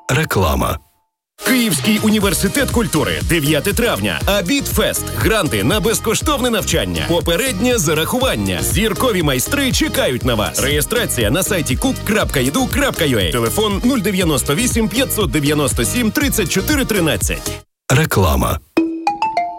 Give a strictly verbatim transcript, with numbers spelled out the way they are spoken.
Реклама. Київський університет культури. дев'яте травня. Абітфест. Гранти на безкоштовне навчання. Попереднє зарахування. Зіркові майстри чекають на вас. Реєстрація на сайті кук крапка і ді ю крапка ю а. Телефон нуль дев'яносто вісім п'ятсот дев'яносто сім тридцять чотири тринадцять. Реклама.